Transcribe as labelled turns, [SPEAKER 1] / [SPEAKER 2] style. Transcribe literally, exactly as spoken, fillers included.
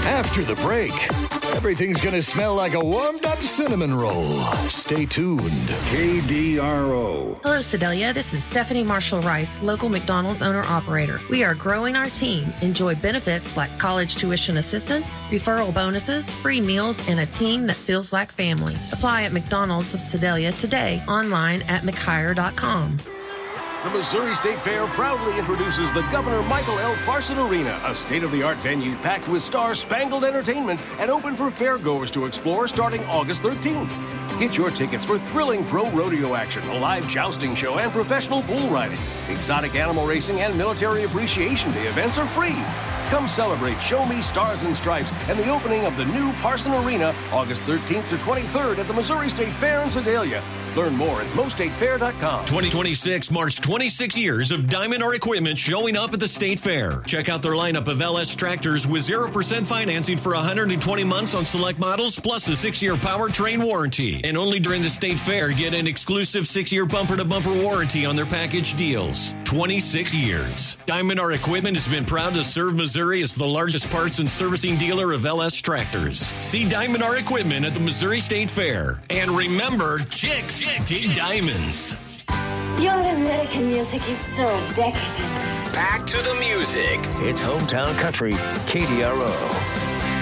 [SPEAKER 1] After the break, everything's going to smell like a warmed-up cinnamon roll. Stay tuned. K D R O.
[SPEAKER 2] Hello, Sedalia. This is Stephanie Marshall-Rice, local McDonald's owner-operator. We are growing our team. Enjoy benefits like college tuition assistance, referral bonuses, free meals, and a team that feels like family. Apply at McDonald's of Sedalia today, online at mchire dot com.
[SPEAKER 3] The Missouri State Fair proudly introduces the Governor Michael L. Parson Arena, a state-of-the-art venue packed with star-spangled entertainment and open for fairgoers to explore starting August thirteenth. Get your tickets for thrilling pro rodeo action, a live jousting show, and professional bull riding. Exotic animal racing and military appreciation day events are free. Come celebrate Show Me Stars and Stripes and the opening of the new Parson Arena August thirteenth to twenty-third at the Missouri State Fair in Sedalia. Learn more at mo state fair dot com.
[SPEAKER 4] twenty twenty-six marks twenty-six years of Diamond R Equipment showing up at the State Fair. Check out their lineup of L S tractors with zero percent financing for one hundred twenty months on select models, plus a six-year powertrain warranty. And only during the State Fair, get an exclusive six-year bumper-to-bumper warranty on their package deals. twenty-six years. Diamond R Equipment has been proud to serve Missouri as the largest parts and servicing dealer of L S tractors. See Diamond R Equipment at the Missouri State Fair. And remember, chicks dig diamonds.
[SPEAKER 5] Your American music is so decadent.
[SPEAKER 6] Back to the music. It's Hometown Country, K D R O.